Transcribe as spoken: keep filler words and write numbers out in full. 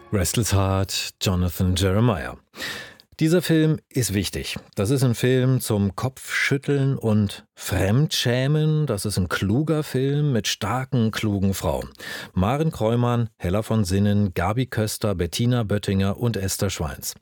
Restless Heart, Jonathan Jeremiah. Dieser Film ist wichtig. Das ist ein Film zum Kopfschütteln und Fremdschämen. Das ist ein kluger Film mit starken, klugen Frauen. Maren Kräumann, Hella von Sinnen, Gabi Köster, Bettina Böttinger und Esther Schweins.